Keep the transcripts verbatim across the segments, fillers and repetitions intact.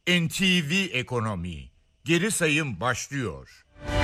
N T V Ekonomi. Geri sayım başlıyor.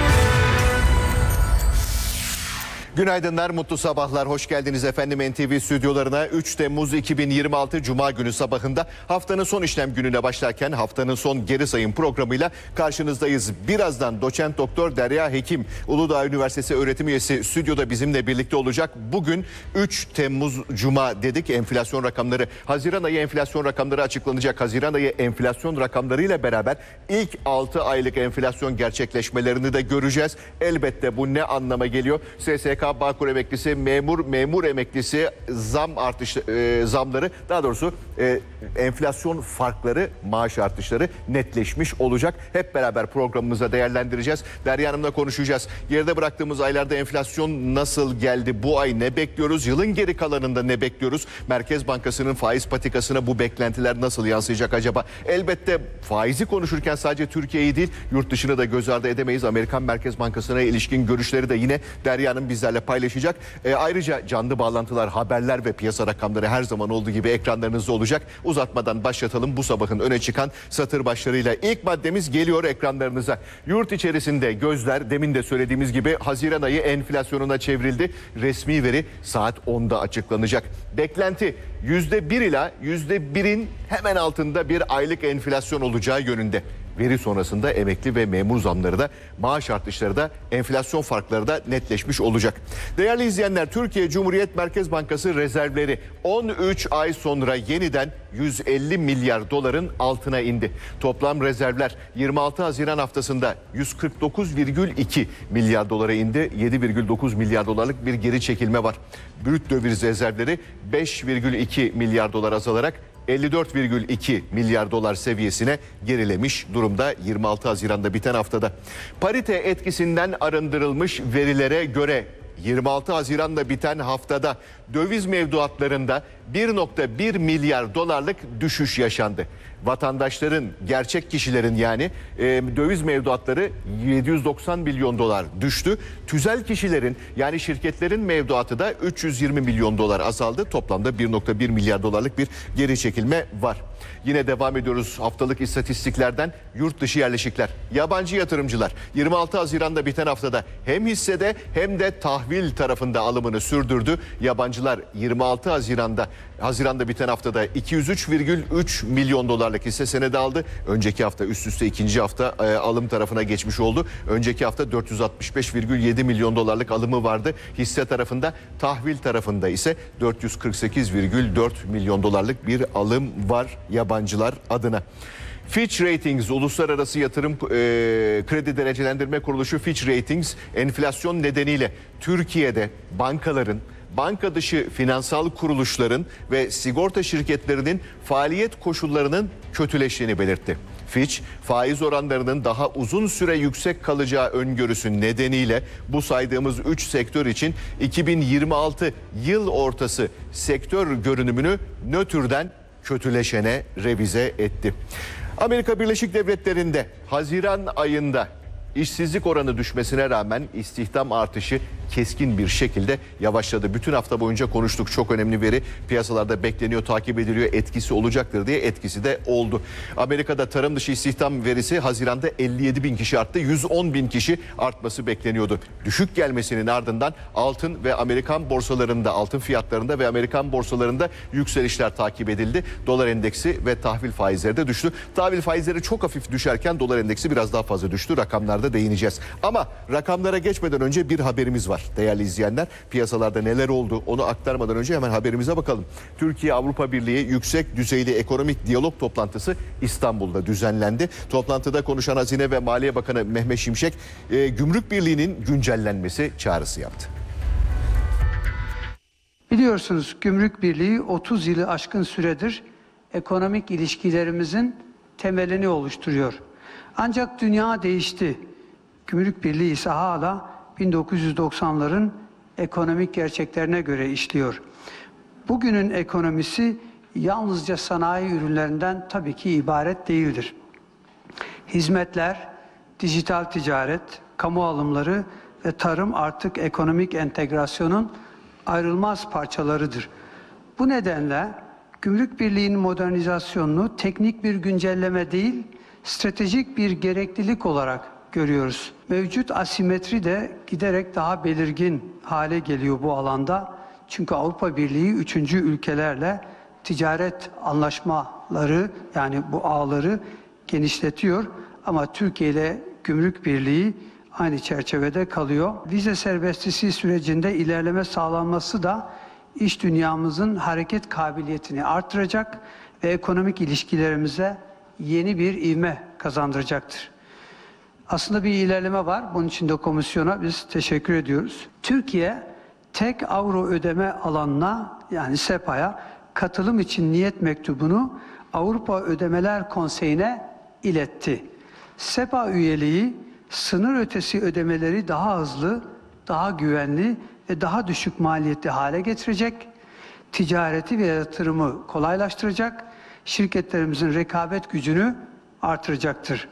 Günaydınlar, mutlu sabahlar. Hoş geldiniz efendim N T V stüdyolarına. üç Temmuz iki bin yirmi altı Cuma günü sabahında haftanın son işlem gününe başlarken haftanın son geri sayım programıyla karşınızdayız. Birazdan doçent doktor Derya Hekim, Uludağ Üniversitesi öğretim üyesi stüdyoda bizimle birlikte olacak. Bugün üç Temmuz Cuma dedik. Enflasyon rakamları, Haziran ayı enflasyon rakamları açıklanacak. Haziran ayı enflasyon rakamlarıyla beraber ilk altı aylık enflasyon gerçekleşmelerini de göreceğiz. Elbette bu ne anlama geliyor? S S K, Bağkur emeklisi, memur, memur emeklisi zam artış e, zamları, daha doğrusu e, enflasyon farkları, maaş artışları netleşmiş olacak. Hep beraber programımıza değerlendireceğiz. Derya Hanım'la konuşacağız. Geride bıraktığımız aylarda enflasyon nasıl geldi? Bu ay ne bekliyoruz? Yılın geri kalanında ne bekliyoruz? Merkez Bankası'nın faiz patikasına bu beklentiler nasıl yansıyacak acaba? Elbette faizi konuşurken sadece Türkiye'yi değil, yurt dışını da göz ardı edemeyiz. Amerikan Merkez Bankası'na ilişkin görüşleri de yine Derya Hanım bizlerle paylaşacak. E, ayrıca canlı bağlantılar, haberler ve piyasa rakamları her zaman olduğu gibi ekranlarınızda olacak. Uzatmadan başlatalım bu sabahın öne çıkan satır başlarıyla. İlk maddemiz geliyor ekranlarınıza. Yurt içerisinde gözler, demin de söylediğimiz gibi, Haziran ayı enflasyonuna çevrildi. Resmi veri saat onda açıklanacak. Beklenti yüzde bir ila yüzde birin hemen altında bir aylık enflasyon olacağı yönünde. Veri sonrasında emekli ve memur zamları da, maaş artışları da, enflasyon farkları da netleşmiş olacak. Değerli izleyenler, Türkiye Cumhuriyet Merkez Bankası rezervleri on üç ay sonra yeniden yüz elli milyar doların altına indi. Toplam rezervler yirmi altı Haziran haftasında yüz kırk dokuz virgül iki milyar dolara indi. yedi virgül dokuz milyar dolarlık bir geri çekilme var. Brüt döviz rezervleri beş virgül iki milyar dolar azalarak elli dört virgül iki milyar dolar seviyesine gerilemiş durumda yirmi altı Haziran'da biten haftada. Parite etkisinden arındırılmış verilere göre yirmi altı Haziran'da biten haftada döviz mevduatlarında bir virgül bir milyar dolarlık düşüş yaşandı. Vatandaşların, gerçek kişilerin yani e, döviz mevduatları yedi yüz doksan milyon dolar düştü. Tüzel kişilerin, yani şirketlerin mevduatı da üç yüz yirmi milyon dolar azaldı. Toplamda bir virgül bir milyar dolarlık bir geri çekilme var. Yine devam ediyoruz haftalık istatistiklerden. Yurt dışı yerleşikler, yabancı yatırımcılar yirmi altı Haziran'da biten haftada hem hissede hem de tahvil tarafında alımını sürdürdü. Yabancılar yirmi altı Haziran'da Haziran'da biten haftada iki yüz üç virgül üç milyon dolarlık hisse senedi aldı. Önceki hafta üst üste ikinci hafta e, alım tarafına geçmiş oldu. Önceki hafta dört yüz altmış beş virgül yedi milyon dolarlık alımı vardı hisse tarafında. Tahvil tarafında ise dört yüz kırk sekiz virgül dört milyon dolarlık bir alım var yabancılar adına. Fitch Ratings, Uluslararası Yatırım e, Kredi Derecelendirme Kuruluşu Fitch Ratings, enflasyon nedeniyle Türkiye'de bankaların, banka dışı finansal kuruluşların ve sigorta şirketlerinin faaliyet koşullarının kötüleştiğini belirtti. Fitch, faiz oranlarının daha uzun süre yüksek kalacağı öngörüsü nedeniyle bu saydığımız üç sektör için iki bin yirmi altı yıl ortası sektör görünümünü nötrden kötüleşene revize etti. Amerika Birleşik Devletleri'nde Haziran ayında işsizlik oranı düşmesine rağmen istihdam artışı keskin bir şekilde yavaşladı. Bütün hafta boyunca konuştuk. Çok önemli veri, piyasalarda bekleniyor, takip ediliyor, etkisi olacaktır diye, etkisi de oldu. Amerika'da tarım dışı istihdam verisi Haziran'da elli yedi bin kişi arttı. yüz on bin kişi artması bekleniyordu. Düşük gelmesinin ardından altın ve Amerikan borsalarında, altın fiyatlarında ve Amerikan borsalarında yükselişler takip edildi. Dolar endeksi ve tahvil faizleri de düştü. Tahvil faizleri çok hafif düşerken dolar endeksi biraz daha fazla düştü. Rakamlarda değineceğiz. Ama rakamlara geçmeden önce bir haberimiz var değerli izleyenler. Piyasalarda neler oldu onu aktarmadan önce hemen haberimize bakalım. Türkiye-Avrupa Birliği Yüksek Düzeyli Ekonomik Diyalog Toplantısı İstanbul'da düzenlendi. Toplantıda konuşan Hazine ve Maliye Bakanı Mehmet Şimşek, e, Gümrük Birliği'nin güncellenmesi çağrısı yaptı. Biliyorsunuz, Gümrük Birliği otuz yılı aşkın süredir ekonomik ilişkilerimizin temelini oluşturuyor. Ancak dünya değişti. Gümrük Birliği ise hala bin dokuz yüz doksanların ekonomik gerçeklerine göre işliyor. Bugünün ekonomisi yalnızca sanayi ürünlerinden tabii ki ibaret değildir. Hizmetler, dijital ticaret, kamu alımları ve tarım artık ekonomik entegrasyonun ayrılmaz parçalarıdır. Bu nedenle Gümrük Birliği'nin modernizasyonunu teknik bir güncelleme değil, stratejik bir gereklilik olarak görüyoruz. Mevcut asimetri de giderek daha belirgin hale geliyor bu alanda. Çünkü Avrupa Birliği üçüncü ülkelerle ticaret anlaşmaları, yani bu ağları genişletiyor. Ama Türkiye ile Gümrük Birliği aynı çerçevede kalıyor. Vize serbestisi sürecinde ilerleme sağlanması da iş dünyamızın hareket kabiliyetini artıracak ve ekonomik ilişkilerimize yeni bir ivme kazandıracaktır. Aslında bir ilerleme var. Bunun için de komisyona biz teşekkür ediyoruz. Türkiye tek avro ödeme alanına, yani SEPA'ya katılım için niyet mektubunu Avrupa Ödemeler Konseyi'ne iletti. SEPA üyeliği sınır ötesi ödemeleri daha hızlı, daha güvenli ve daha düşük maliyetli hale getirecek, ticareti ve yatırımı kolaylaştıracak, şirketlerimizin rekabet gücünü artıracaktır.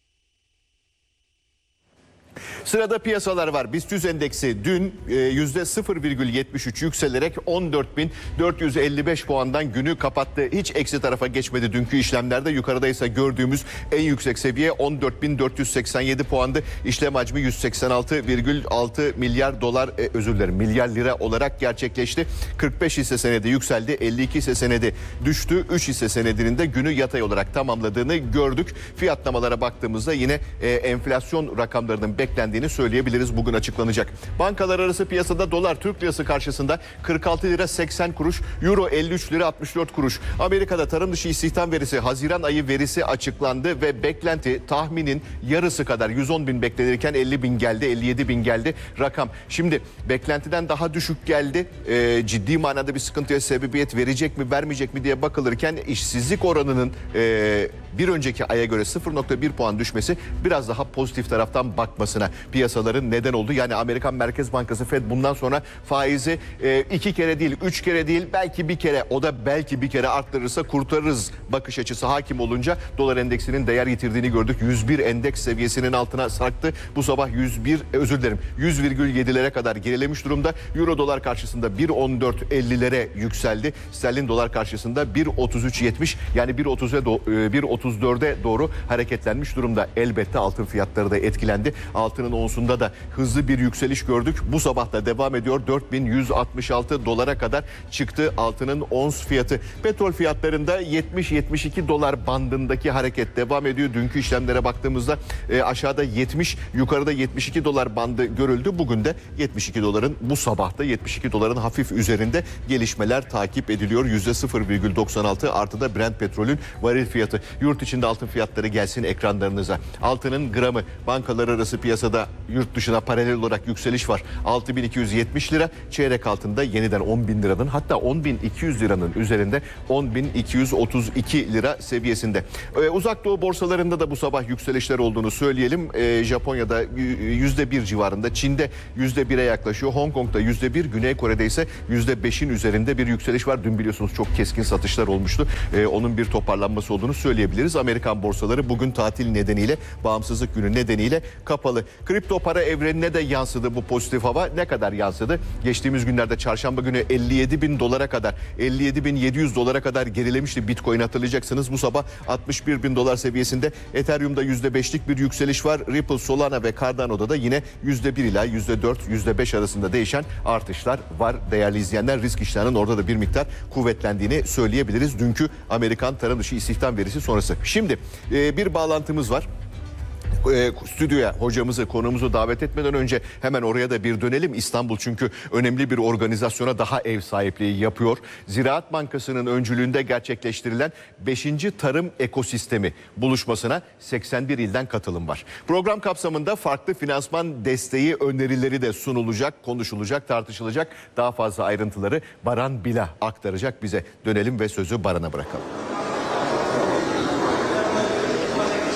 Sırada piyasalar var. BIST yüz endeksi dün yüzde sıfır virgül yetmiş üç yükselerek on dört bin dört yüz elli beş puandan günü kapattı. Hiç eksi tarafa geçmedi dünkü işlemlerde. Yukarıda ise gördüğümüz en yüksek seviye on dört bin dört yüz seksen yedi puandı. İşlem hacmi yüz seksen altı virgül altı milyar dolar e, özür dilerim milyar lira olarak gerçekleşti. kırk beş hisse senedi yükseldi. elli iki hisse senedi düştü. üç hisse senedinin de günü yatay olarak tamamladığını gördük. Fiyatlamalara baktığımızda yine e, enflasyon rakamlarının beklendiğini söyleyebiliriz, bugün açıklanacak. Bankalar arası piyasada dolar Türk lirası karşısında kırk altı lira seksen kuruş, euro elli üç lira altmış dört kuruş. Amerika'da tarım dışı istihdam verisi, Haziran ayı verisi açıklandı ve beklenti tahminin yarısı kadar yüz on bin beklenirken elli bin geldi, elli yedi bin geldi rakam. Şimdi beklentiden daha düşük geldi. Ee, ciddi manada bir sıkıntıya sebebiyet verecek mi vermeyecek mi diye bakılırken işsizlik oranının e, bir önceki aya göre sıfır nokta bir puan düşmesi biraz daha pozitif taraftan bakmasına piyasaların neden oldu. Yani Amerikan Merkez Bankası Fed bundan sonra faizi e, iki kere değil, üç kere değil, belki bir kere, o da belki bir kere arttırırsa kurtarırız bakış açısı hakim olunca dolar endeksinin değer yitirdiğini gördük. yüz bir endeks seviyesinin altına sarktı. Bu sabah yüz bir özür dilerim yüz virgül yedilere kadar gerilemiş durumda. Euro dolar karşısında bir on dört ellilere yükseldi. Sterlin dolar karşısında bir otuz üç yetmiş, yani bir otuza bir otuz dörde doğru hareketlenmiş durumda. Elbette altın fiyatları da etkilendi. Altının onsunda da hızlı bir yükseliş gördük. Bu sabah da devam ediyor. dört bin yüz altmış altı dolara kadar çıktı altının ons fiyatı. Petrol fiyatlarında yetmiş yetmiş iki dolar bandındaki hareket devam ediyor. Dünkü işlemlere baktığımızda e, aşağıda yetmiş, yukarıda yetmiş iki dolar bandı görüldü. Bugün de yetmiş iki doların, bu sabahta yetmiş iki doların hafif üzerinde gelişmeler takip ediliyor. yüzde sıfır virgül doksan altı artıda Brent petrolün varil fiyatı. Yurt içinde altın fiyatları gelsin ekranlarınıza. Altının gramı bankalar arası piyasada yurt dışına paralel olarak yükseliş var. altı bin iki yüz yetmiş lira, çeyrek altında yeniden on bin liranın, hatta on bin iki yüz liranın üzerinde on bin iki yüz otuz iki lira seviyesinde. Ee, uzak doğu borsalarında da bu sabah yükselişler olduğunu söyleyelim. Ee, Japonya'da yüzde bir civarında, Çin'de yüzde bire yaklaşıyor. Hong Kong'da yüzde bir, Güney Kore'de ise yüzde beşin üzerinde bir yükseliş var. Dün biliyorsunuz çok keskin satışlar olmuştu. Ee, onun bir toparlanması olduğunu söyleyebiliriz. Amerikan borsaları bugün tatil nedeniyle, bağımsızlık günü nedeniyle kapalı. Kripto para evrenine de yansıdı bu pozitif hava. Ne kadar yansıdı? Geçtiğimiz günlerde çarşamba günü elli yedi bin dolara kadar, elli yedi bin yedi yüz dolara kadar gerilemişti Bitcoin, hatırlayacaksınız. Bu sabah altmış bir bin dolar seviyesinde. Ethereum'da yüzde beşlik bir yükseliş var. Ripple, Solana ve Cardano'da da yine yüzde bir ila yüzde dört, yüzde beş arasında değişen artışlar var değerli izleyenler. Risk iştahının orada da bir miktar kuvvetlendiğini söyleyebiliriz. Dünkü Amerikan tarım dışı istihdam verisi sonrası. Şimdi bir bağlantımız var. E, stüdyoya hocamızı, konuğumuzu davet etmeden önce hemen oraya da bir dönelim. İstanbul çünkü önemli bir organizasyona daha ev sahipliği yapıyor. Ziraat Bankası'nın öncülüğünde gerçekleştirilen beşinci Tarım Ekosistemi buluşmasına seksen bir ilden katılım var. Program kapsamında farklı finansman desteği önerileri de sunulacak, konuşulacak, tartışılacak. Daha fazla ayrıntıları Baran Bila aktaracak bize. Dönelim ve sözü Baran'a bırakalım.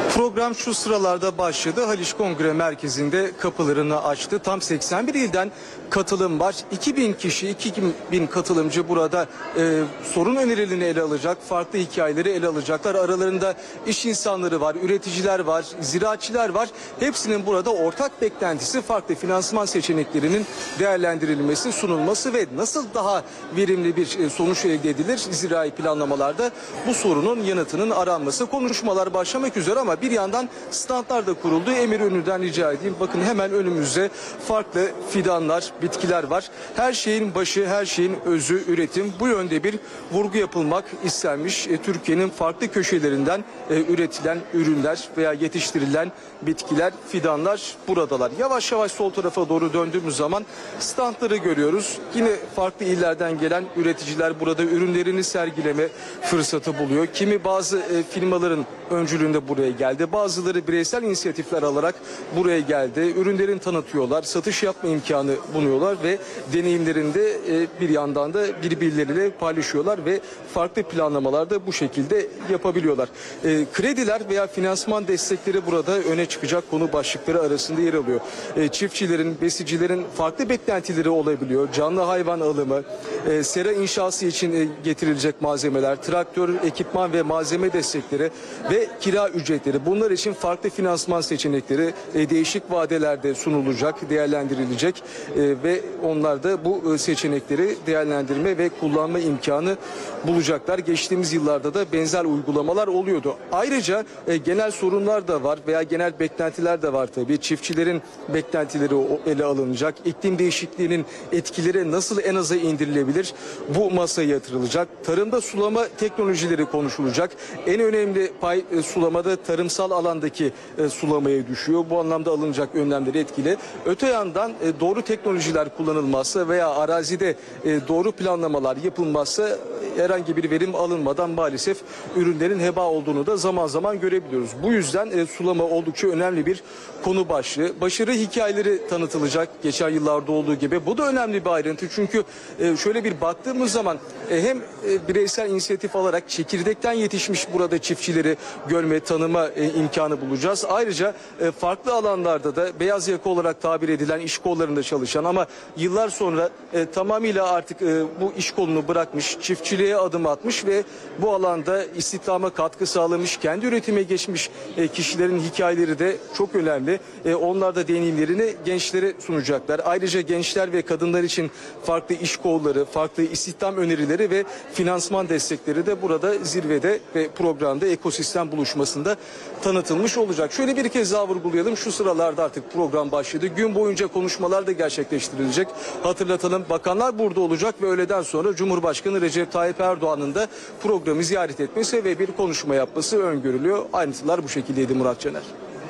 Program şu sıralarda başladı. Haliç Kongre Merkezi'nde kapılarını açtı. Tam seksen bir ilden katılım var. iki bin kişi, iki bin katılımcı burada e, sorun önerilerini ele alacak. Farklı hikayeleri ele alacaklar. Aralarında iş insanları var, üreticiler var, ziraatçılar var. Hepsinin burada ortak beklentisi farklı finansman seçeneklerinin değerlendirilmesi, sunulması ve nasıl daha verimli bir sonuç elde edilir zirai planlamalarda bu sorunun yanıtının aranması. Konuşmalar başlamak üzere ama bir yandan standlar da kuruldu. Emir Önü'den rica edeyim. Bakın hemen önümüzde farklı fidanlar, bitkiler var. Her şeyin başı, her şeyin özü üretim. Bu yönde bir vurgu yapılmak istenmiş. E, Türkiye'nin farklı köşelerinden e, üretilen ürünler veya yetiştirilen bitkiler, fidanlar buradalar. Yavaş yavaş sol tarafa doğru döndüğümüz zaman standları görüyoruz. Yine farklı illerden gelen üreticiler burada ürünlerini sergileme fırsatı buluyor. Kimi bazı e, firmaların öncülüğünde buraya geldi. Bazıları bireysel inisiyatifler alarak buraya geldi. Ürünlerini tanıtıyorlar, satış yapma imkanı buluyorlar ve deneyimlerinde e, bir yandan da birbirleriyle paylaşıyorlar ve farklı planlamalarda bu şekilde yapabiliyorlar. E, krediler veya finansman destekleri burada öne çıkacak konu başlıkları arasında yer alıyor. E, çiftçilerin, besicilerin farklı beklentileri olabiliyor. Canlı hayvan alımı, e, sera inşası için e, getirilecek malzemeler, traktör, ekipman ve malzeme destekleri ve kira ücretleri. Bunlar için farklı finansman seçenekleri e, değişik vadelerde sunulacak, değerlendirilecek e, ve onlar da bu e, seçenekleri değerlendirme ve kullanma imkanı bulacaklar. Geçtiğimiz yıllarda da benzer uygulamalar oluyordu. Ayrıca e, genel sorunlar da var veya genel beklentiler de var tabii. Çiftçilerin beklentileri ele alınacak. İklim değişikliğinin etkileri nasıl en aza indirilebilir? Bu masaya yatırılacak. Tarımda sulama teknolojileri konuşulacak. En önemli pay e, sulamada tarımsal alandaki e, sulamaya düşüyor. Bu anlamda alınacak önlemleri etkili. Öte yandan e, doğru teknolojiler kullanılmazsa veya arazide e, doğru planlamalar yapılmazsa herhangi bir verim alınmadan maalesef ürünlerin heba olduğunu da zaman zaman görebiliyoruz. Bu yüzden e, sulama oldukça önemli bir konu başlığı. Başarı hikayeleri tanıtılacak geçen yıllarda olduğu gibi. Bu da önemli bir ayrıntı. Çünkü e, şöyle bir baktığımız zaman e, hem e, bireysel inisiyatif alarak çekirdekten yetişmiş burada çiftçileri görme, tanıma e, imkanı bulacağız. Ayrıca e, farklı alanlarda da beyaz yaka olarak tabir edilen iş kollarında çalışan ama yıllar sonra e, tamamıyla artık e, bu iş kolunu bırakmış, çiftçiliğe adım atmış ve bu alanda istihdama katkı sağlamış, kendi üretime geçmiş e, kişilerin hikayeleri de çok önemli. E, onlar da deneyimlerini gençlere sunacaklar. Ayrıca gençler ve kadınlar için farklı iş kolları, farklı istihdam önerileri ve finansman destekleri de burada zirvede ve programda ekosistem buluşmasında tanıtılmış olacak. Şöyle bir kez daha vurgulayalım. Şu sıralarda artık program başladı. Gün boyunca konuşmalar da gerçekleştirilecek. Hatırlatalım, bakanlar burada olacak ve öğleden sonra Cumhurbaşkanı Recep Tayyip Erdoğan'ın da programı ziyaret etmesi ve bir konuşma yapması öngörülüyor. Ayrıntılar bu şekildeydi Murat Caner.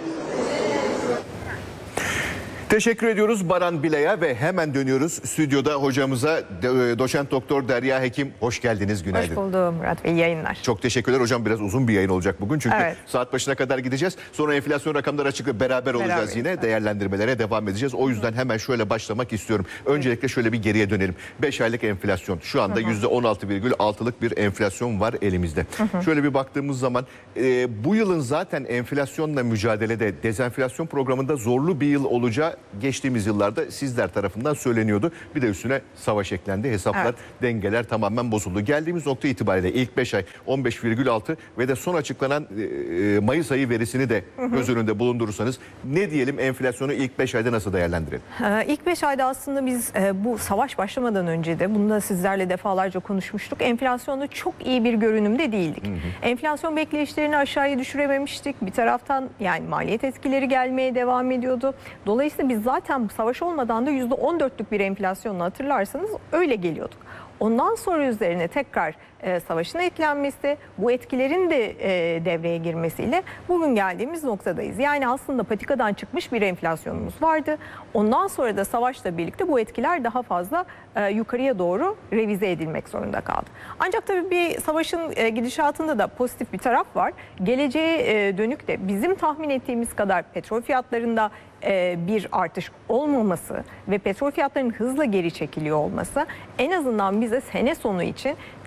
Teşekkür ediyoruz Baran Bile'ye ve hemen dönüyoruz stüdyoda hocamıza. Doçent Doktor Derya Hekim, hoş geldiniz, günaydın. Hoş buldum Murat Bey, yayınlar. Çok teşekkürler hocam, biraz uzun bir yayın olacak bugün çünkü evet. saat başına kadar gideceğiz. Sonra enflasyon rakamları açıklayıp beraber olacağız beraber yine, değerlendirmelere devam edeceğiz. O yüzden hemen şöyle başlamak istiyorum. Öncelikle şöyle bir geriye dönelim. beş aylık enflasyon, şu anda yüzde on altı virgül altılık bir enflasyon var elimizde. Hı hı. Şöyle bir baktığımız zaman e, bu yılın zaten enflasyonla mücadelede dezenflasyon programında zorlu bir yıl olacağı geçtiğimiz yıl yıllarda sizler tarafından söyleniyordu. Bir de üstüne savaş eklendi. Hesaplar, evet. dengeler tamamen bozuldu. Geldiğimiz nokta itibariyle ilk beş ay on beş virgül altı ve de son açıklanan e, Mayıs ayı verisini de hı hı. göz önünde bulundurursanız ne diyelim, enflasyonu ilk beş ayda nasıl değerlendirelim? Ee, ilk beş ayda aslında biz e, bu savaş başlamadan önce de bunu da sizlerle defalarca konuşmuştuk. Enflasyonda çok iyi bir görünümde değildik. Hı hı. Enflasyon bekleyişlerini aşağıya düşürememiştik. Bir taraftan yani maliyet etkileri gelmeye devam ediyordu. Dolayısıyla biz zaten savaş olmadan da yüzde on dörtlük bir enflasyonla hatırlarsanız öyle geliyorduk. Ondan sonra üzerine tekrar e, savaşın eklenmesi, bu etkilerin de e, devreye girmesiyle bugün geldiğimiz noktadayız. Yani aslında patikadan çıkmış bir enflasyonumuz vardı. Ondan sonra da savaşla birlikte bu etkiler daha fazla e, yukarıya doğru revize edilmek zorunda kaldı. Ancak tabii bir savaşın e, gidişatında da pozitif bir taraf var. Geleceğe e, dönük de bizim tahmin ettiğimiz kadar petrol fiyatlarında bir artış olmaması ve petrol fiyatlarının hızla geri çekiliyor olması en azından bize sene sonu için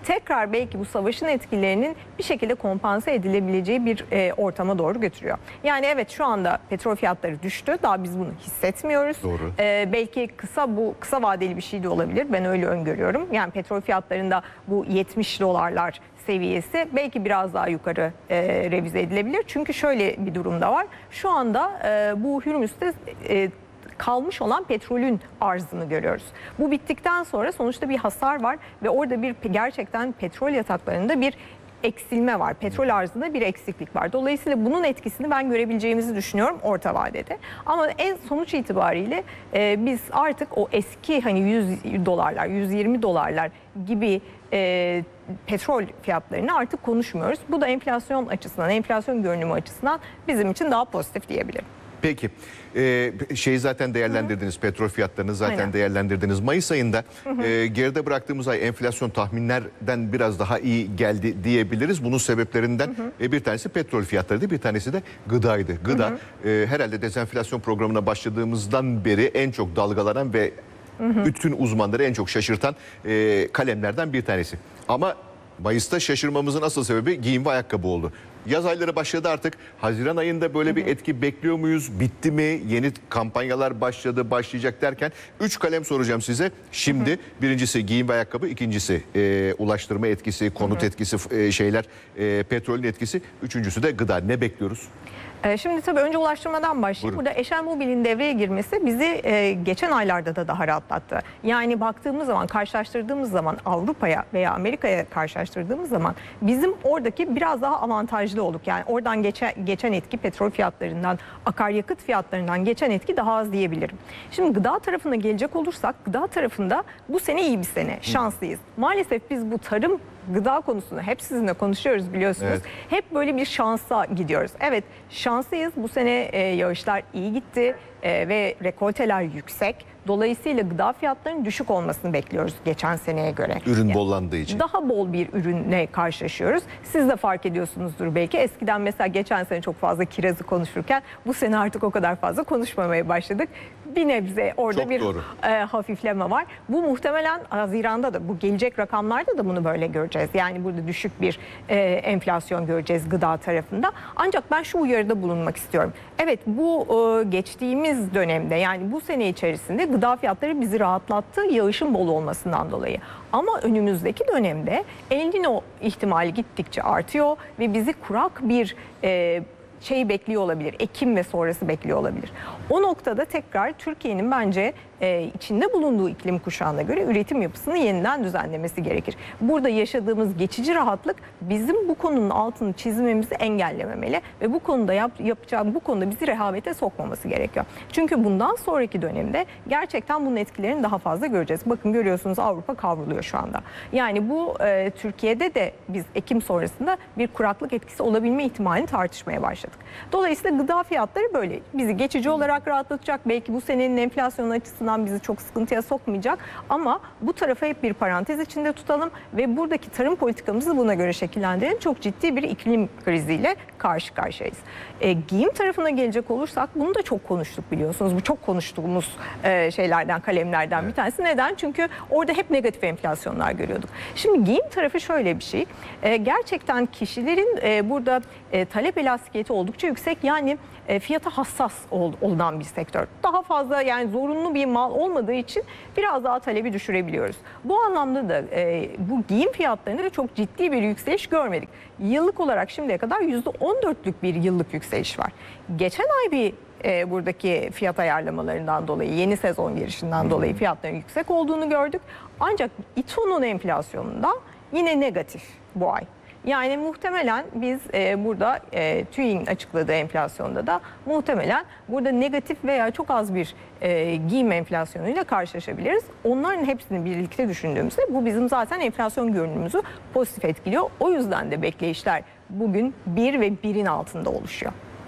tekrar belki bu savaşın etkilerinin bir şekilde kompanse edilebileceği bir e, ortama doğru götürüyor. Yani evet, şu anda petrol fiyatları düştü. Daha biz bunu hissetmiyoruz. Doğru. E, belki kısa bu kısa vadeli bir şey de olabilir. Ben öyle öngörüyorum. Yani petrol fiyatlarında bu yetmiş dolarlar seviyesi belki biraz daha yukarı e, revize edilebilir. Çünkü şöyle bir durum da var. Şu anda e, bu Hürmüz'de e, kalmış olan petrolün arzını görüyoruz. Bu bittikten sonra sonuçta bir hasar var ve orada bir gerçekten petrol yataklarında bir eksilme var. Petrol arzında bir eksiklik var. Dolayısıyla bunun etkisini ben görebileceğimizi düşünüyorum orta vadede. Ama en sonuç itibariyle e, biz artık o eski hani yüz dolarlar, yüz yirmi dolarlar gibi e, petrol fiyatlarını artık konuşmuyoruz. Bu da enflasyon açısından, enflasyon görünümü açısından bizim için daha pozitif diyebilirim. Peki e, şeyi zaten değerlendirdiniz, Hı-hı. petrol fiyatlarını zaten Aynen. değerlendirdiniz. Mayıs ayında e, geride bıraktığımız ay enflasyon tahminlerden biraz daha iyi geldi diyebiliriz. Bunun sebeplerinden e, bir tanesi petrol fiyatlarıydı, bir tanesi de gıdaydı. Gıda e, herhalde dezenflasyon programına başladığımızdan beri en çok dalgalanan ve Hı-hı. bütün uzmanları en çok şaşırtan e, kalemlerden bir tanesi. Ama Mayıs'ta şaşırmamızın asıl sebebi giyim ve ayakkabı oldu. Yaz ayları başladı artık. Haziran ayında böyle bir etki bekliyor muyuz? Bitti mi? Yeni kampanyalar başladı, başlayacak derken üç kalem soracağım size. Şimdi birincisi giyim ve ayakkabı, ikincisi e, ulaştırma etkisi, konut etkisi, e, şeyler, e, petrolün etkisi. Üçüncüsü de gıda. Ne bekliyoruz? Şimdi tabii önce ulaştırmadan başlayayım. Buyurun. Burada EşelMobil'in devreye girmesi bizi e, geçen aylarda da daha rahatlattı. Yani baktığımız zaman, karşılaştırdığımız zaman Avrupa'ya veya Amerika'ya karşılaştırdığımız zaman bizim oradaki biraz daha avantajlı olduk. Yani oradan geçen, geçen etki petrol fiyatlarından, akaryakıt fiyatlarından geçen etki daha az diyebilirim. Şimdi gıda tarafına gelecek olursak, gıda tarafında bu sene iyi bir sene, şanslıyız. Maalesef biz bu tarım gıda konusunda hep sizinle konuşuyoruz biliyorsunuz. Evet. Hep böyle bir şansa gidiyoruz. Evet, şanslıyız. Bu sene e, yağışlar iyi gitti e, ve rekolteler yüksek. Dolayısıyla gıda fiyatlarının düşük olmasını bekliyoruz geçen seneye göre. Ürün Yani bollandığı için. daha bol bir ürünle karşılaşıyoruz. Siz de fark ediyorsunuzdur belki. Eskiden mesela geçen sene çok fazla kirazı konuşurken bu sene artık o kadar fazla konuşmamaya başladık. Bir nebze orada Çok bir doğru. e, hafifleme var. Bu muhtemelen Haziran'da da, bu gelecek rakamlarda da bunu böyle göreceğiz. Yani burada düşük bir e, enflasyon göreceğiz gıda tarafında. Ancak ben şu uyarıda bulunmak istiyorum. Evet, bu e, geçtiğimiz dönemde, yani bu sene içerisinde gıda fiyatları bizi rahatlattı yağışın bol olmasından dolayı. Ama önümüzdeki dönemde El Niño ihtimali gittikçe artıyor ve bizi kurak bir e, şey bekliyor olabilir. Ekim ve sonrası bekliyor olabilir. O noktada tekrar Türkiye'nin bence e, içinde bulunduğu iklim kuşağına göre üretim yapısını yeniden düzenlemesi gerekir. Burada yaşadığımız geçici rahatlık bizim bu konunun altını çizmemizi engellememeli ve bu konuda yap, yapacağım bu konuda bizi rehavete sokmaması gerekiyor. Çünkü bundan sonraki dönemde gerçekten bunun etkilerini daha fazla göreceğiz. Bakın, görüyorsunuz Avrupa kavruluyor şu anda. Yani bu e, Türkiye'de de biz Ekim sonrasında bir kuraklık etkisi olabilme ihtimalini tartışmaya başladık. Dolayısıyla gıda fiyatları böyle bizi geçici olarak rahatlatacak. Belki bu senenin enflasyonu açısından bizi çok sıkıntıya sokmayacak. Ama bu tarafı hep bir parantez içinde tutalım ve buradaki tarım politikamızı buna göre şekillendirelim. Çok ciddi bir iklim kriziyle karşı karşıyayız. E, giyim tarafına gelecek olursak bunu da çok konuştuk biliyorsunuz. Bu çok konuştuğumuz e, şeylerden, kalemlerden bir tanesi. Neden? Çünkü orada hep negatif enflasyonlar görüyorduk. Şimdi giyim tarafı şöyle bir şey. E, gerçekten kişilerin e, burada e, talep elastikiyeti oldukça yüksek. Yani e, fiyata hassas ol, olunan bir sektör. Daha fazla, yani zorunlu bir mal olmadığı için biraz daha talebi düşürebiliyoruz. Bu anlamda da e, bu giyim fiyatlarında da çok ciddi bir yükseliş görmedik. Yıllık olarak şimdiye kadar yüzde on dörtlük bir yıllık yükseliş var. Geçen ay bir e, buradaki fiyat ayarlamalarından dolayı, yeni sezon girişinden dolayı fiyatların yüksek olduğunu gördük. Ancak İTO'nun enflasyonunda yine negatif bu ay. Yani muhtemelen biz e, burada e, TÜİK'in açıkladığı enflasyonda da muhtemelen burada negatif veya çok az bir e, giyim enflasyonuyla karşılaşabiliriz. Onların hepsini birlikte düşündüğümüzde bu bizim zaten enflasyon görünümümüzü pozitif etkiliyor. O yüzden de bekleyişler bugün bir ve birin altında oluşuyor.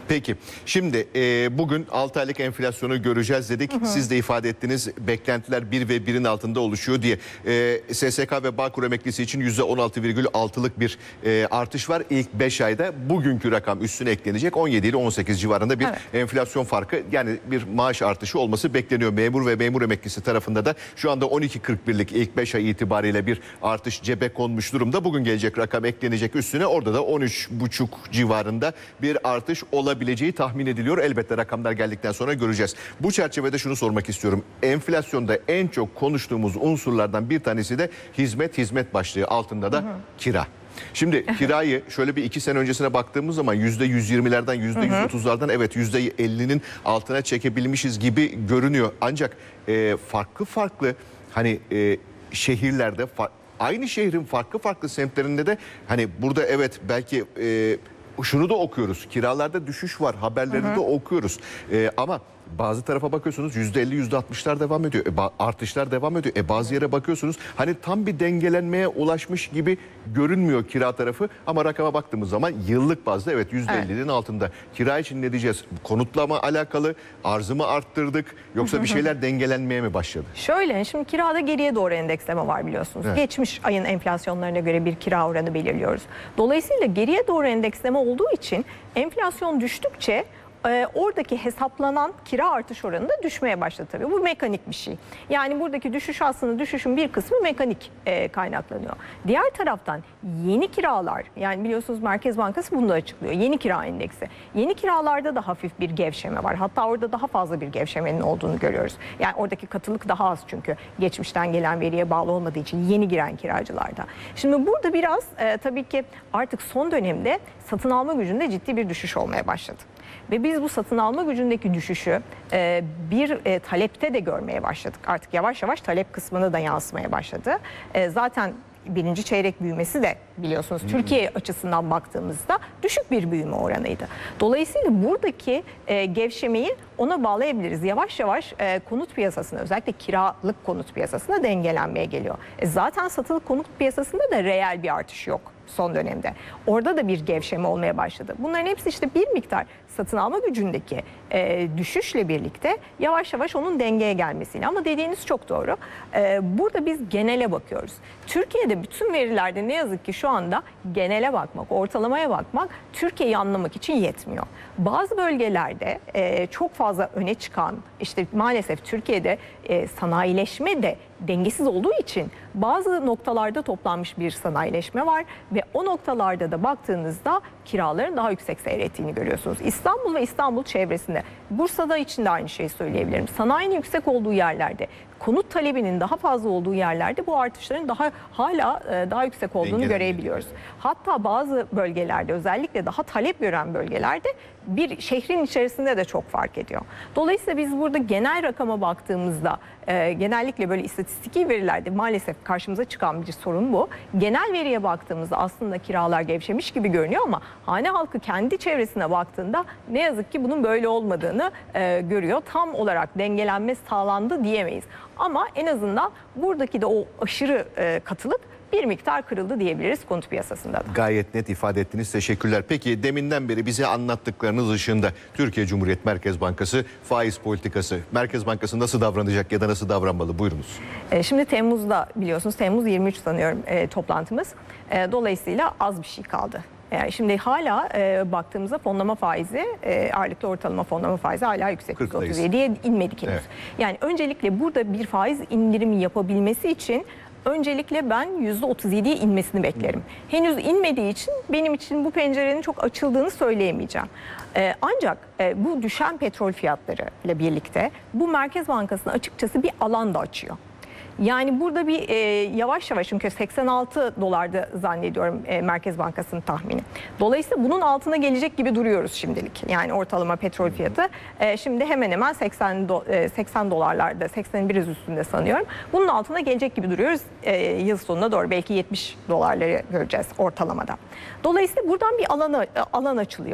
Peki şimdi e, bugün altı aylık enflasyonu göreceğiz dedik. Hı hı. Siz de ifade ettiniz, beklentiler bir ve birin altında oluşuyor diye. E, S S K ve Bağkur emeklisi için yüzde on altı virgül altı'lık bir e, artış var. İlk beş ayda bugünkü rakam üstüne eklenecek. on yedi ile on sekiz civarında bir evet. enflasyon farkı, yani bir maaş artışı olması bekleniyor. Memur ve memur emeklisi tarafında da şu anda on iki kırk bir'lik ilk beş ay itibariyle bir artış cebe konmuş durumda. Bugün gelecek rakam eklenecek üstüne, orada da on üç buçuk civarında bir artış olabileceği tahmin ediliyor. Elbette rakamlar geldikten sonra göreceğiz. Bu çerçevede şunu sormak istiyorum. Enflasyonda en çok konuştuğumuz unsurlardan bir tanesi de hizmet, hizmet başlığı altında da hı hı. kira. Şimdi kirayı şöyle bir iki sene öncesine baktığımız zaman yüzde yüz yirmi'lerden yüzde yüz otuz'lardan evet yüzde elli'nin altına çekebilmişiz gibi görünüyor. Ancak e, farklı farklı hani e, şehirlerde fa- aynı şehrin farklı farklı semtlerinde de hani burada evet belki e, şunu da okuyoruz. Kiralarda düşüş var. Haberlerini hı hı. de okuyoruz. Ee, ama bazı tarafa bakıyorsunuz yüzde elli yüzde altmış'lar devam ediyor. E, artışlar devam ediyor. E, bazı yere bakıyorsunuz hani tam bir dengelenmeye ulaşmış gibi görünmüyor kira tarafı. Ama rakama baktığımız zaman yıllık bazda evet yüzde elli'nin evet. altında. Kira için ne diyeceğiz? Konutla mı alakalı? Arzı mı arttırdık? Yoksa bir şeyler dengelenmeye mi başladı? Şöyle, şimdi kirada geriye doğru endeksleme var biliyorsunuz. Evet. Geçmiş ayın enflasyonlarına göre bir kira oranı belirliyoruz. Dolayısıyla geriye doğru endeksleme olduğu için enflasyon düştükçe e, oradaki hesaplanan kira artış oranı da düşmeye başladı tabii. Bu mekanik bir şey. Yani buradaki düşüş, aslında düşüşün bir kısmı mekanik e, kaynaklanıyor. Diğer taraftan yeni kiralar, yani biliyorsunuz Merkez Bankası bunu da açıklıyor. Yeni kira endeksi. Yeni kiralarda da hafif bir gevşeme var. Hatta orada daha fazla bir gevşemenin olduğunu görüyoruz. Yani oradaki katılık daha az, çünkü geçmişten gelen veriye bağlı olmadığı için yeni giren kiracılarda. Şimdi burada biraz e, tabii ki artık son dönemde satın alma gücünde ciddi bir düşüş olmaya başladı. Ve biz bu satın alma gücündeki düşüşü e, bir e, talepte de görmeye başladık. Artık yavaş yavaş talep kısmına da yansımaya başladı. E, zaten birinci çeyrek büyümesi de biliyorsunuz Türkiye açısından baktığımızda düşük bir büyüme oranıydı. Dolayısıyla buradaki e, gevşemeyi ona bağlayabiliriz. Yavaş yavaş e, konut piyasasına, özellikle kiralık konut piyasasına dengelenmeye geliyor. E, zaten satılık konut piyasasında da reel bir artış yok son dönemde. Orada da bir gevşeme olmaya başladı. Bunların hepsi işte bir miktar satın alma gücündeki e, düşüşle birlikte yavaş yavaş onun dengeye gelmesiyle. Ama dediğiniz çok doğru. E, burada biz genele bakıyoruz. Türkiye'de bütün verilerde ne yazık ki şu anda genele bakmak, ortalamaya bakmak Türkiye'yi anlamak için yetmiyor. Bazı bölgelerde e, çok fazla öne çıkan, işte maalesef Türkiye'de e, sanayileşme de dengesiz olduğu için bazı noktalarda toplanmış bir sanayileşme var ve o noktalarda da baktığınızda kiraların daha yüksek seyrettiğini görüyorsunuz. İstanbul ve İstanbul çevresinde, Bursa'da için de aynı şeyi söyleyebilirim. Sanayinin yüksek olduğu yerlerde, konut talebinin daha fazla olduğu yerlerde bu artışların daha hala daha yüksek olduğunu Dengeli. görebiliyoruz. Hatta bazı bölgelerde, özellikle daha talep gören bölgelerde bir şehrin içerisinde de çok fark ediyor. Dolayısıyla biz burada genel rakama baktığımızda e, genellikle böyle istatistiki verilerde maalesef karşımıza çıkan bir sorun bu. Genel veriye baktığımızda aslında kiralar gevşemiş gibi görünüyor ama hane halkı kendi çevresine baktığında ne yazık ki bunun böyle olmadığını e, görüyor. Tam olarak dengelenme sağlandı diyemeyiz. Ama en azından buradaki de o aşırı e, katılık bir miktar kırıldı diyebiliriz konut piyasasında da. Gayet net ifade ettiniz. Teşekkürler. Peki deminden beri bize anlattıklarınız ışığında Türkiye Cumhuriyet Merkez Bankası faiz politikası, Merkez Bankası nasıl davranacak ya da nasıl davranmalı? Buyurunuz. E, şimdi Temmuz'da biliyorsunuz, Temmuz yirmi üç sanıyorum e, toplantımız. E, dolayısıyla az bir şey kaldı. Yani şimdi hala e, baktığımızda fonlama faizi, e, ağırlıklı ortalama fonlama faizi hala yüksek. yüz otuz yediye inmedik henüz. Evet. Yani öncelikle burada bir faiz indirimi yapabilmesi için öncelikle ben yüzde otuz yediye inmesini beklerim. Henüz inmediği için benim için bu pencerenin çok açıldığını söyleyemeyeceğim. Ee, ancak e, bu düşen petrol fiyatları ile birlikte bu Merkez Bankası'na açıkçası bir alan da açıyor. Yani burada bir e, yavaş yavaş, çünkü seksen altı dolardı zannediyorum e, Merkez Bankası'nın tahmini. Dolayısıyla bunun altına gelecek gibi duruyoruz şimdilik. Yani ortalama petrol fiyatı e, şimdi hemen hemen seksen, do, e, seksen dolarlarda, seksenin biraz üstünde sanıyorum. Bunun altına gelecek gibi duruyoruz. E, yıl sonuna doğru belki yetmiş dolarları göreceğiz ortalamada. Dolayısıyla buradan bir alan, alan açılıyor.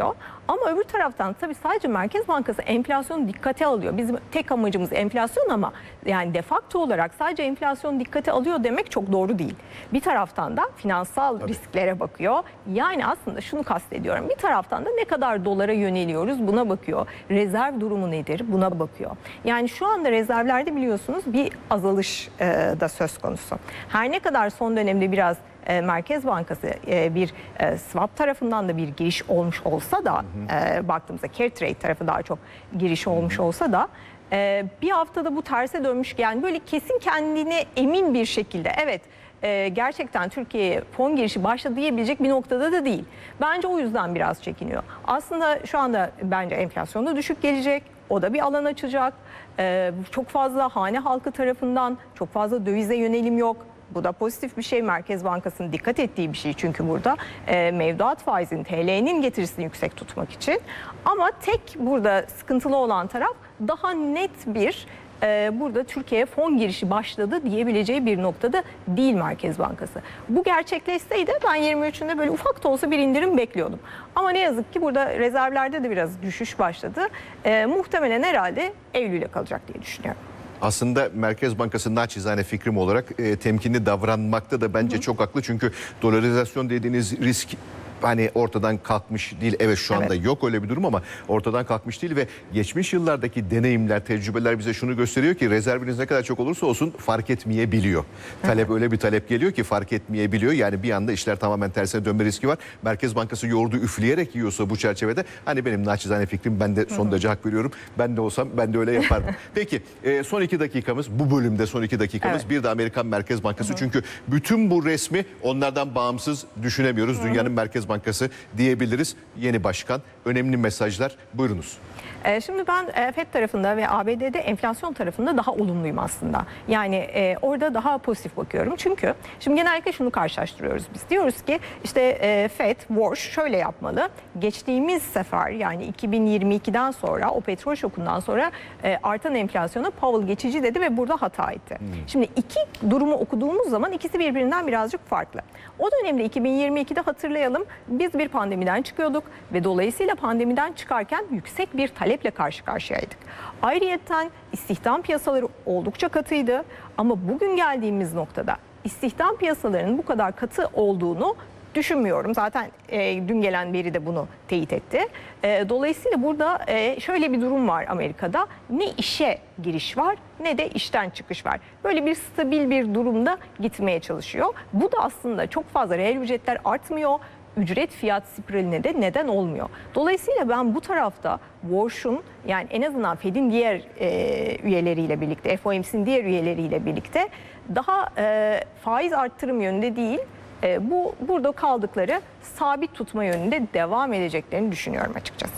Ama öbür taraftan tabii sadece Merkez Bankası enflasyonu dikkate alıyor. Bizim tek amacımız enflasyon ama yani de facto olarak sadece enflasyonu dikkate alıyor demek çok doğru değil. Bir taraftan da finansal Tabii. risklere bakıyor. Yani aslında şunu kastediyorum. Bir taraftan da ne kadar dolara yöneliyoruz buna bakıyor. Rezerv durumu nedir buna bakıyor. Yani şu anda rezervlerde biliyorsunuz bir azalış e, da söz konusu. Her ne kadar son dönemde biraz e, Merkez Bankası e, bir e, swap tarafından da bir giriş olmuş olsa da e, baktığımızda carry trade tarafı daha çok giriş olmuş olsa da e, bir haftada bu terse dönmüş, yani böyle kesin kendine emin bir şekilde evet e, gerçekten Türkiye'ye fon girişi başladı diyebilecek bir noktada da değil. Bence o yüzden biraz çekiniyor. Aslında şu anda bence enflasyon da düşük gelecek. O da bir alan açacak. Ee, çok fazla hane halkı tarafından çok fazla dövize yönelim yok. Bu da pozitif bir şey. Merkez Bankası'nın dikkat ettiği bir şey çünkü burada e, mevduat faizinin T L'nin getirisini yüksek tutmak için. Ama tek burada sıkıntılı olan taraf daha net bir e, burada Türkiye'ye fon girişi başladı diyebileceği bir noktada değil Merkez Bankası. Bu gerçekleşseydi ben yirmi üçünde böyle ufak da olsa bir indirim bekliyordum. Ama ne yazık ki burada rezervlerde de biraz düşüş başladı. E, muhtemelen herhalde Eylül'e kalacak diye düşünüyorum. Aslında Merkez Bankası naçizane fikrim olarak e, temkinli davranmakta da bence hı hı. çok haklı. Çünkü dolarizasyon dediğiniz risk hani ortadan kalkmış değil. Evet şu anda evet. yok öyle bir durum ama ortadan kalkmış değil ve geçmiş yıllardaki deneyimler, tecrübeler bize şunu gösteriyor ki rezerviniz ne kadar çok olursa olsun fark etmeyebiliyor. Talep öyle bir talep geliyor ki fark etmeyebiliyor. Yani bir anda işler tamamen tersine dönme riski var. Merkez Bankası yoğurdu üfleyerek yiyorsa bu çerçevede hani benim naçizane fikrim, ben de son derece hak veriyorum. Ben de olsam ben de öyle yaparım. Peki e, son iki dakikamız, bu bölümde son iki dakikamız evet. bir de Amerikan Merkez Bankası. Hı hı. Çünkü bütün bu resmi onlardan bağımsız düşünemiyoruz. Hı hı. Dünyanın Merkez Bankası diyebiliriz. Yeni başkan, önemli mesajlar. Buyurunuz. Şimdi ben Fed tarafında ve A B D'de enflasyon tarafında daha olumluyum aslında. Yani e, orada daha pozitif bakıyorum. Çünkü şimdi genellikle şunu karşılaştırıyoruz biz. Diyoruz ki işte e, Fed, Walsh şöyle yapmalı. Geçtiğimiz sefer yani iki bin yirmi ikiden sonra o petrol şokundan sonra e, artan enflasyona Powell geçici dedi ve burada hata etti. Hmm. Şimdi iki durumu okuduğumuz zaman ikisi birbirinden birazcık farklı. O dönemde iki bin yirmi ikide hatırlayalım biz bir pandemiden çıkıyorduk ve dolayısıyla pandemiden çıkarken yüksek bir taleple karşı karşıyaydık. Ayrıyeten istihdam piyasaları oldukça katıydı ama bugün geldiğimiz noktada istihdam piyasalarının bu kadar katı olduğunu düşünmüyorum. Zaten e, dün gelen veri de bunu teyit etti. E, dolayısıyla burada e, şöyle bir durum var Amerika'da. Ne işe giriş var ne de işten çıkış var. Böyle bir stabil bir durumda gitmeye çalışıyor. Bu da aslında çok fazla reel ücretler artmıyor. Ücret fiyat spiraline de neden olmuyor. Dolayısıyla ben bu tarafta Walsh'un yani en azından Fed'in diğer e, üyeleriyle birlikte, F O M C'nin diğer üyeleriyle birlikte daha e, faiz arttırım yönünde değil, e, bu burada kaldıkları sabit tutma yönünde devam edeceklerini düşünüyorum açıkçası.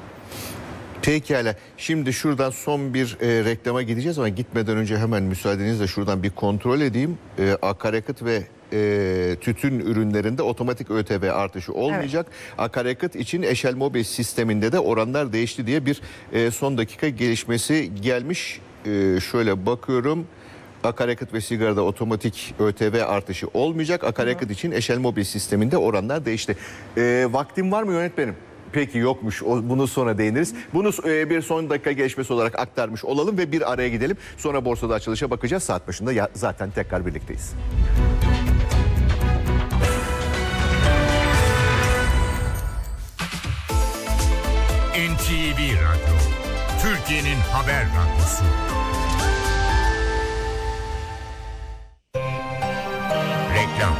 Pekala. Şimdi şuradan son bir e, reklama gideceğiz ama gitmeden önce hemen müsaadenizle şuradan bir kontrol edeyim. E, akaryakıt ve e, tütün ürünlerinde otomatik ÖTV artışı olmayacak. Evet. Akaryakıt için Eşel Mobil sisteminde de oranlar değişti diye bir e, son dakika gelişmesi gelmiş. E, şöyle bakıyorum. Akaryakıt ve sigarada otomatik ÖTV artışı olmayacak. Akaryakıt için Eşel Mobil sisteminde oranlar değişti. E, vaktim var mı yönetmenim? Peki yokmuş. Bunu sonra değiniriz. Bunu bir son dakika gelişmesi olarak aktarmış olalım ve bir araya gidelim. Sonra borsada açılışa bakacağız. Saat başında zaten tekrar birlikteyiz. N T V Radyo, Türkiye'nin haber radyosu. Reklam.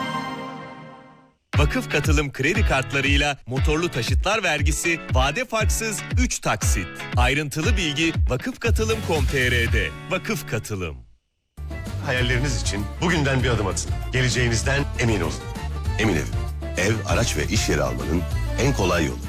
Vakıf Katılım kredi kartlarıyla motorlu taşıtlar vergisi vade farksız üç taksit. Ayrıntılı bilgi vakıf katılım nokta com nokta t r'de. Vakıf Katılım. Hayalleriniz için bugünden bir adım atın. Geleceğinizden emin olun. Emin Ev, ev, araç ve iş yeri almanın en kolay yolu.